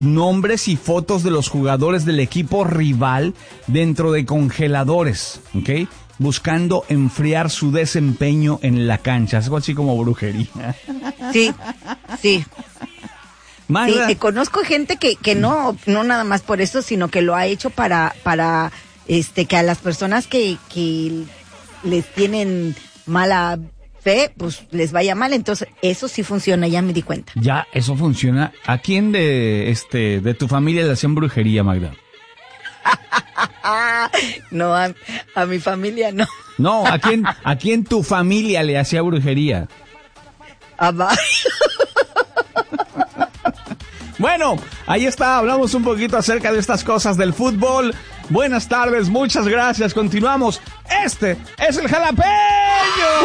nombres y fotos de los jugadores del equipo rival dentro de congeladores, ¿ok? Buscando enfriar su desempeño en la cancha. Es algo así como brujería. Sí, sí. Magda. Sí, conozco gente que no nada más por eso, sino que lo ha hecho para que a las personas que les tienen mala fe, pues les vaya mal. Entonces, eso sí funciona, ya me di cuenta. Ya, eso funciona. ¿A quién de tu familia le hacían brujería, Magda? No, a mi familia no. No, ¿a quién tu familia le hacía brujería? Bueno, ahí está, hablamos un poquito acerca de estas cosas del fútbol. Buenas tardes, muchas gracias, continuamos. Este es el Jalapeño.